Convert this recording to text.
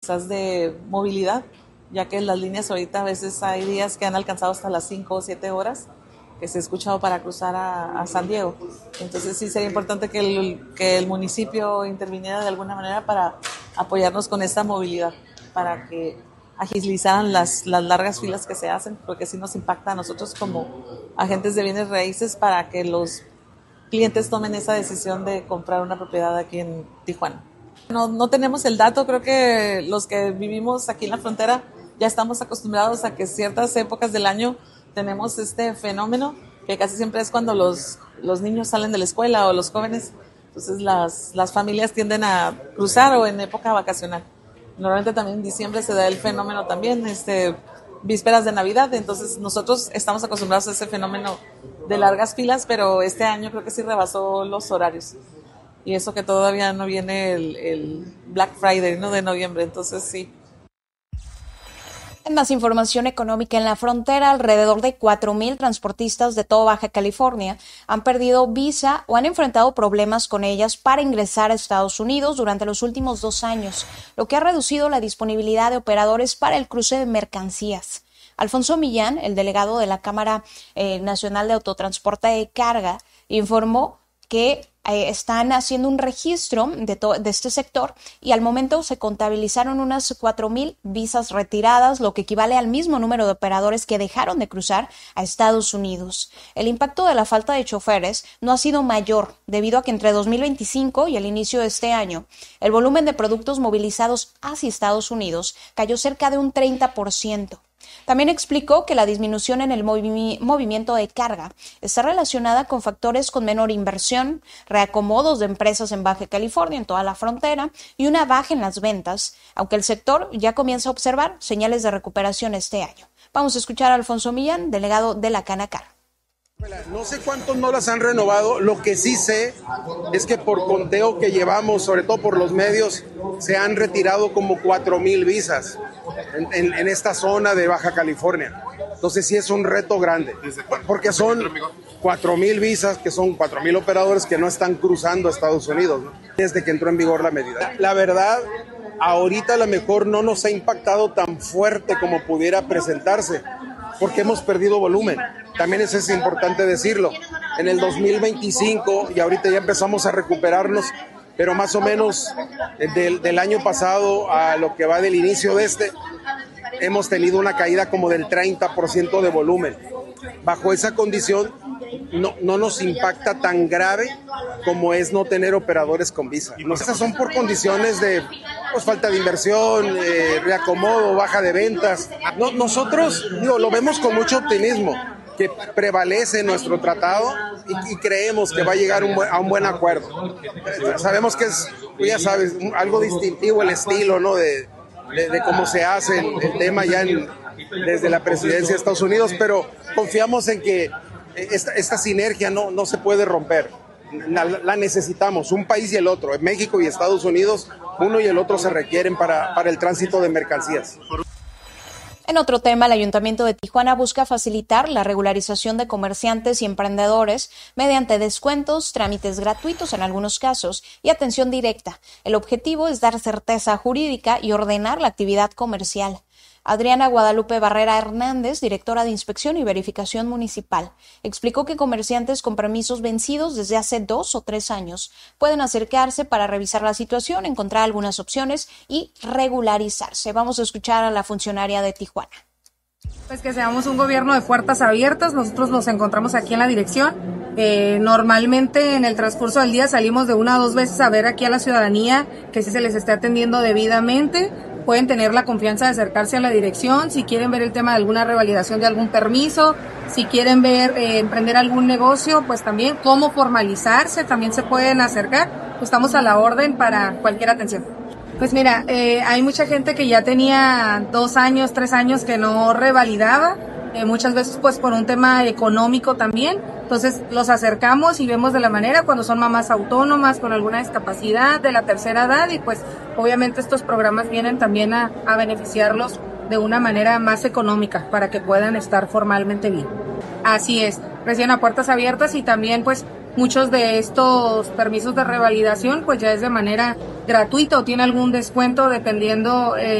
quizás de movilidad, ya que las líneas ahorita a veces hay días que han alcanzado hasta las 5 o 7 horas que se ha escuchado para cruzar a San Diego. Entonces sí sería importante que el municipio interviniera de alguna manera para apoyarnos con esta movilidad, para que agilizaran las largas filas que se hacen, porque sí nos impacta a nosotros como agentes de bienes raíces para que los clientes tomen esa decisión de comprar una propiedad aquí en Tijuana. No tenemos el dato, creo que los que vivimos aquí en la frontera ya estamos acostumbrados a que ciertas épocas del año tenemos este fenómeno, que casi siempre es cuando los niños salen de la escuela o los jóvenes, entonces las familias tienden a cruzar o en época vacacional. Normalmente también en diciembre se da el fenómeno también, vísperas de Navidad, entonces nosotros estamos acostumbrados a ese fenómeno de largas filas, pero este año creo que sí rebasó los horarios. Y eso que todavía no viene el Black Friday, ¿no?, de noviembre, entonces sí. En más información económica, en la frontera, alrededor de 4,000 transportistas de toda Baja California han perdido visa o han enfrentado problemas con ellas para ingresar a Estados Unidos durante los últimos 2 años, lo que ha reducido la disponibilidad de operadores para el cruce de mercancías. Alfonso Millán, el delegado de la Cámara Nacional de Autotransporte de Carga, informó que están haciendo un registro de este sector y al momento se contabilizaron unas 4,000 visas retiradas, lo que equivale al mismo número de operadores que dejaron de cruzar a Estados Unidos. El impacto de la falta de choferes no ha sido mayor debido a que entre 2025 y el inicio de este año, el volumen de productos movilizados hacia Estados Unidos cayó cerca de un 30%. También explicó que la disminución en el movimiento de carga está relacionada con factores con menor inversión, reacomodos de empresas en Baja California, en toda la frontera, y una baja en las ventas, aunque el sector ya comienza a observar señales de recuperación este año. Vamos a escuchar a Alfonso Millán, delegado de la Canacar. No sé cuántos no las han renovado, lo que sí sé es que por conteo que llevamos, sobre todo por los medios, se han retirado como 4,000 visas en esta zona de Baja California. Entonces sí es un reto grande, porque son 4,000 visas, que son 4,000 operadores que no están cruzando a Estados Unidos, ¿no?, desde que entró en vigor la medida. La verdad, ahorita a lo mejor no nos ha impactado tan fuerte como pudiera presentarse, porque hemos perdido volumen. También eso es importante decirlo. En el 2025, y ahorita ya empezamos a recuperarnos, pero más o menos del año pasado a lo que va del inicio de hemos tenido una caída como del 30% de volumen. Bajo esa condición, no nos impacta tan grave como es no tener operadores con visa. Esas son por condiciones de falta de inversión, reacomodo, baja de ventas. Nosotros lo vemos con mucho optimismo, que prevalece nuestro tratado y creemos que va a llegar a un buen acuerdo. Sabemos que es, ya sabes, algo distintivo el estilo, ¿no?, de cómo se hace el tema ya desde la presidencia de Estados Unidos, pero confiamos en que esta sinergia no se puede romper. La necesitamos, un país y el otro, México y Estados Unidos, uno y el otro se requieren para el tránsito de mercancías. En otro tema, el Ayuntamiento de Tijuana busca facilitar la regularización de comerciantes y emprendedores mediante descuentos, trámites gratuitos en algunos casos y atención directa. El objetivo es dar certeza jurídica y ordenar la actividad comercial. Adriana Guadalupe Barrera Hernández, directora de Inspección y Verificación Municipal, explicó que comerciantes con permisos vencidos desde hace 2 o 3 años pueden acercarse para revisar la situación, encontrar algunas opciones y regularizarse. Vamos a escuchar a la funcionaria de Tijuana. Pues que seamos un gobierno de puertas abiertas. Nosotros nos encontramos aquí en la dirección. Normalmente en el transcurso del día salimos de 1 a 2 veces a ver aquí a la ciudadanía que sí se les esté atendiendo debidamente. Pueden tener la confianza de acercarse a la dirección si quieren ver el tema de alguna revalidación de algún permiso, si quieren ver emprender algún negocio, pues también cómo formalizarse, también se pueden acercar. Pues estamos a la orden para cualquier atención. Pues mira, hay mucha gente que ya tenía 2 años, 3 años que no revalidaba, muchas veces pues por un tema económico también. Entonces los acercamos y vemos de la manera cuando son mamás autónomas con alguna discapacidad de la tercera edad y pues obviamente estos programas vienen también a beneficiarlos de una manera más económica para que puedan estar formalmente bien. Así es, recién a puertas abiertas y también pues muchos de estos permisos de revalidación pues ya es de manera gratuita o tiene algún descuento dependiendo